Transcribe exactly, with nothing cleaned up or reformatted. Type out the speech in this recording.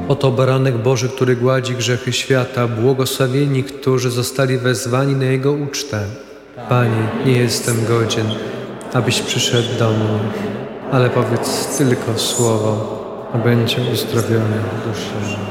Oto baranek Boży, który gładzi grzechy świata, błogosławieni, którzy zostali wezwani na Jego ucztę. Panie, nie jestem godzien, abyś przyszedł do mnie, ale powiedz tylko słowo, a będzie uzdrowiony duszy.